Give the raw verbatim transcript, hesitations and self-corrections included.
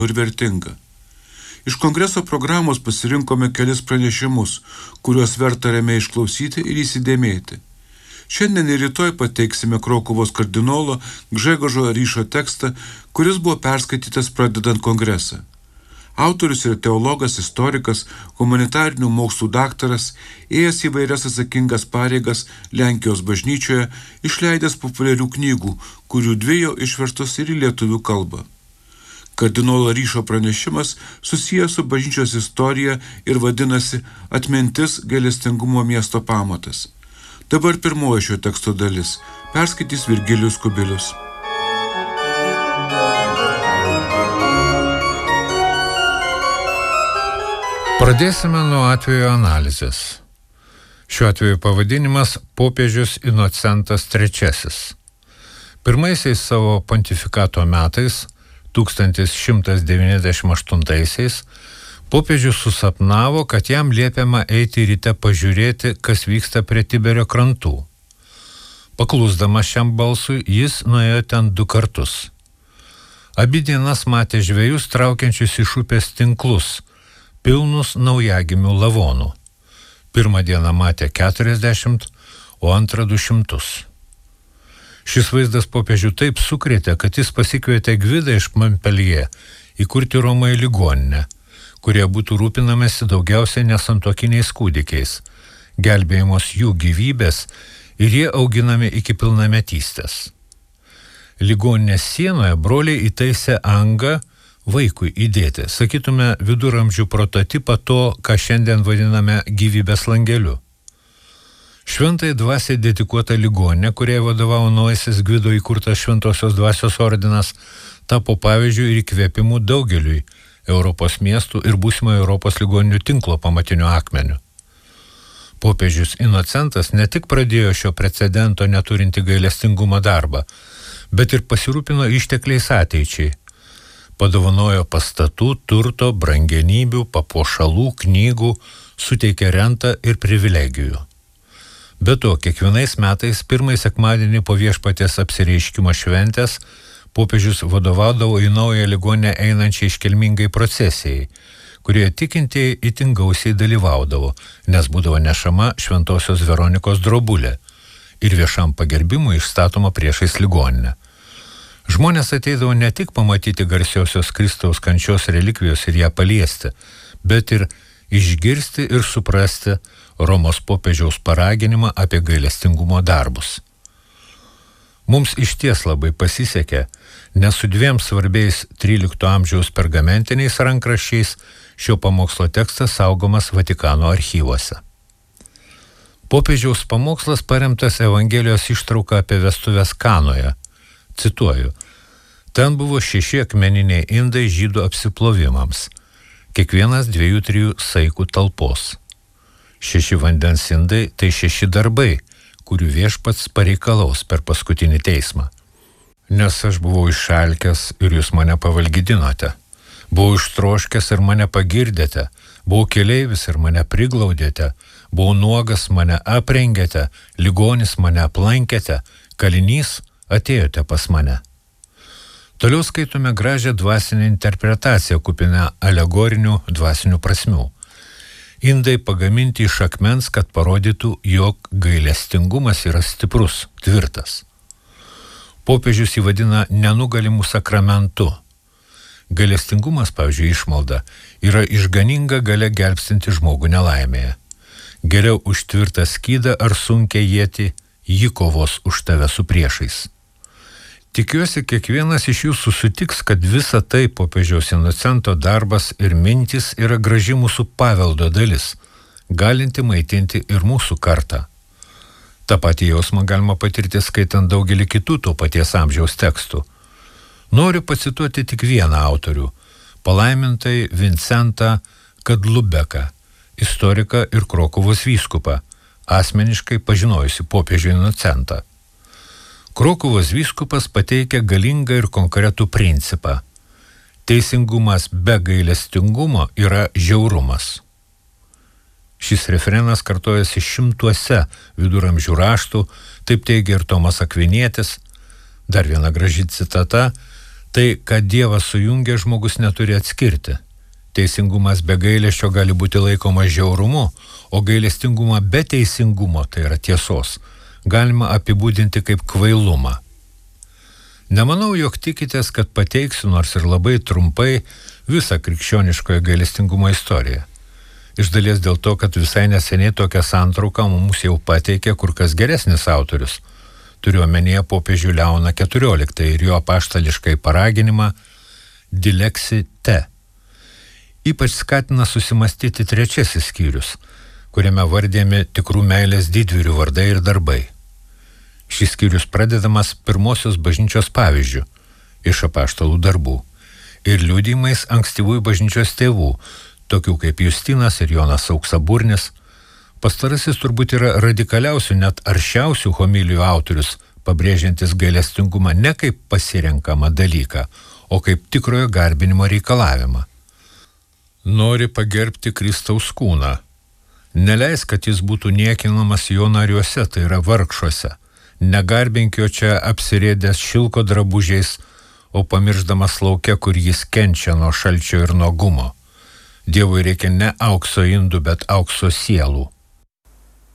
ir vertinga. Iš kongreso programos pasirinkome kelis pranešimus, kuriuos verta ramiai išklausyti ir įsidėmėti. Šiandien ir rytoj pateiksime Krokuvos kardinolo Gžegožo Ryšo tekstą, kuris buvo perskaitytas pradedant kongresą. Autorius yra teologas, istorikas, humanitarinių mokslų daktaras, ėjęs įvairias atsakingas pareigas Lenkijos bažnyčioje, išleidęs populiarių knygų, kurių dvi jau išverstos ir į lietuvių kalbą. Kardinolo Ryšo pranešimas susijęs su bažnyčios istorija ir vadinasi Atmintis gailestingumo miesto pamatas. Dabar pirmoji šio teksto dalis. Perskaitys Virgilijus Kubilius. Pradėsime nuo atvejo analizės. Šiuo atveju pavadinimas popiežius Inocentas trečiasis. Pirmaisiais savo pontifikato metais, tūkstantis šimtas devyniasdešimt aštuntaisiais, popiežius susapnavo, kad jam liepiama eiti ryte pažiūrėti, kas vyksta prie Tiberio krantų. Paklusdamas šiam balsui, jis nuėjo ten du kartus. Abi dienas matė žvejus traukiančius iš upės tinklus, pilnus naujagimių lavonų. Pirmą dieną matė keturiasdešimt, o antrą du šimtus. Šis vaizdas popiežių taip sukrėtė, kad jis pasikvietė Gvidą iš Montpellier įkurti Romoje ligoninę, kurie būtų rūpinamasi daugiausiai nesantuokiniais kūdikiais, gelbėjimos jų gyvybės ir jie auginami iki pilnametystės. Ligoninės sienoje broliai įtaisė angą vaikui įdėti, sakytume, viduramžių prototipą to, ką šiandien vadiname gyvybės langeliu. Šventai dvasiai dedikuota ligoninė, kuriai vadovavo naujasis Gvido įkurtas Šventosios dvasios ordinas, tapo pavyzdžiu ir įkvėpimu daugeliui Europos miestų ir būsimo Europos ligoninių tinklo pamatiniu akmeniu. Popiežius Inocentas ne tik pradėjo šio precedento neturinti gailestingumo darbą, bet ir pasirūpino ištekliais ateičiai. Padovanojo pastatų, turto, brangenybių, papuošalų, knygų, suteikė rentą ir privilegijų. Be to, kiekvienais metais pirmąjį sekmadienį po viešpaties apsireiškimo šventės popiežius vadovaudavo į naują ligoninę einančiai iškilmingai procesijai, kurioje tikintieji itin gausiai dalyvaudavo, nes būdavo nešama Šventosios Veronikos drobulė ir viešam pagerbimui išstatoma priešais ligoninę. Žmonės ateidavo ne tik pamatyti garsiosios Kristaus kančios relikvijos ir ją paliesti, bet ir išgirsti ir suprasti Romos popiežiaus paraginimą apie gailestingumo darbus. Mums išties labai pasisekė, nes su dviem svarbiais trylikto amžiaus pergamentiniais rankraščiais šio pamokslo tekstas saugomas Vatikano archyvuose. Popiežiaus pamokslas paremtas Evangelijos ištrauka apie vestuves Kanoje. Cituoju, ten buvo šeši akmeniniai indai žydų apsiplovimams, kiekvienas dviejų trijų saikų talpos. Šeši vandens indai tai šeši darbai, kurių viešpats pareikalaus per paskutinį teismą. Nes aš buvau išalkęs ir jūs mane pavalgydinote. Buvau ištroškęs ir mane pagirdėte. Buvau keleivis ir mane priglaudėte. Buvau nuogas, mane aprengėte. Ligonis mane aplankėte. Kalinys atėjote pas mane. Toliau skaitome gražią dvasinę interpretaciją kupiną alegorinių dvasinių prasmių. Indai pagaminti iš akmens, kad parodytų, jog gailestingumas yra stiprus, tvirtas. Popiežius jį vadina nenugalimų sakramentu. Gailestingumas, pavyzdžiui, išmalda, yra išganinga galia gelbstinti žmogų nelaimėje. Geriau už tvirtą skydą ar sunkią ietį, ji kovos už tave su priešais. Tikiuosi, kiekvienas iš jūsų sutiks, kad visa tai popiežiaus Inocento darbas ir mintis yra graži mūsų paveldo dalis, galinti maitinti ir mūsų kartą. Ta pati jausmą galima patirti skaitant daugelį kitų to paties amžiaus tekstų. Noriu pacituoti tik vieną autorių, palaimintai Vincentą Kadlubeką, istoriką ir Krokuvos vyskupą, asmeniškai pažinojusi popiežių Inocentą. Krokuvos vyskupas pateikia galingą ir konkretų principą. Teisingumas be gailestingumo yra žiaurumas. Šis refrenas kartojasi šimtuose viduramžių raštų, taip teigia ir Tomas Akvinietis. Dar viena graži citata, Tai, kad Dievas sujungia, žmogus neturi atskirti. Teisingumas be gailesčio gali būti laikomas žiaurumu, o gailestingumą be teisingumo, tai yra tiesos, galima apibūdinti kaip kvailumą. Nemanau, jog tikitės, kad pateiksiu nors ir labai trumpai visą krikščioniškojo gailestingumo istoriją. Iš dalies dėl to, kad visai neseniai tokią santrauką mums jau pateikė kur kas geresnis autorius. Turiu omenyje popiežių Leoną keturioliktąjį ir jo apaštališkai paraginimą Dilexi te. Ypač skatina susimastyti trečiasis skyrius, kuriame vardėmi tikrų meilės didvyrių vardai ir darbai. Šis skyrius pradedamas pirmosios bažnyčios pavyzdžių iš apaštalų darbų ir liudijimais ankstyvųjų bažnyčios tėvų, tokių kaip Justinas ir Jonas Auksaburnis. Pastarasis turbūt yra radikaliausių, net aršiausių homilijų autorius, pabrėžiantis gailestingumą ne kaip pasirenkamą dalyką, o kaip tikrojo garbinimo reikalavimą. Nori pagerbti Kristaus kūną. Neleis, kad jis būtų niekinamas jo nariuose, tai yra vargšuose. Negarbink jo čia apsirėdęs šilko drabužiais, o pamirždamas lauke, kur jis kenčia nuo šalčio ir nuogumo. Dievui reikia ne aukso indų, bet aukso sielų.